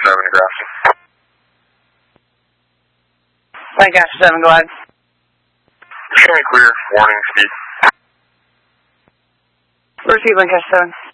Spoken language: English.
7 to Grafton. Lancaster 7, go ahead. Extremely clear, warning, speed. Receive Lancaster 7.